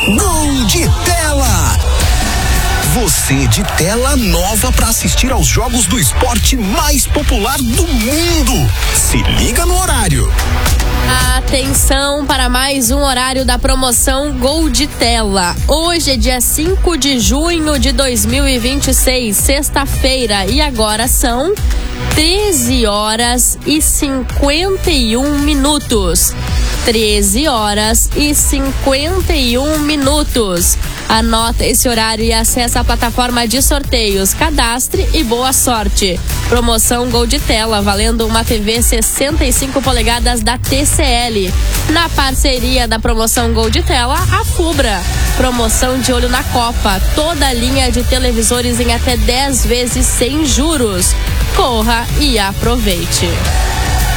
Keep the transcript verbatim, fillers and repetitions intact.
Gol de Tela! Você de tela nova para assistir aos jogos do esporte mais popular do mundo. Se liga no horário. Atenção para mais um horário da promoção Gol de Tela. Hoje é dia cinco de junho de dois mil e vinte e seis, sexta-feira, e agora são treze horas e cinquenta e um minutos. treze horas e cinquenta e um minutos. Anota esse horário e acesse a plataforma de sorteios. Cadastre e boa sorte. Promoção Gol de Tela, valendo uma T V sessenta e cinco polegadas da T C L. Na parceria da promoção Gol de Tela, a Fubra. Promoção de olho na Copa. Toda a linha de televisores em até dez vezes sem juros. Corra e aproveite.